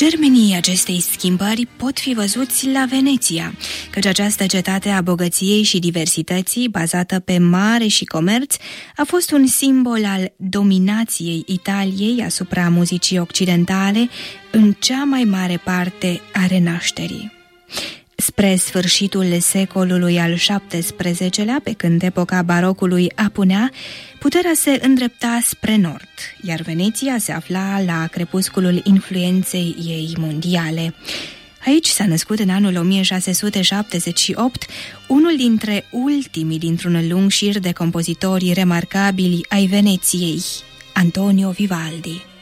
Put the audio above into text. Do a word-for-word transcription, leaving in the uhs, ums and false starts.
Germenii acestei schimbări pot fi văzuți la Veneția, căci această cetate a bogăției și diversității, bazată pe mare și comerț, a fost un simbol al dominației Italiei asupra muzicii occidentale în cea mai mare parte a Renașterii. Spre sfârșitul secolului al șaptesprezecelea, pe când epoca barocului apunea, puterea se îndrepta spre nord, iar Veneția se afla la crepusculul influenței ei mondiale. Aici s-a născut în anul o mie șase sute șaptezeci și opt unul dintre ultimii dintr-un lung șir de compozitori remarcabili ai Veneției, Antonio Vivaldi.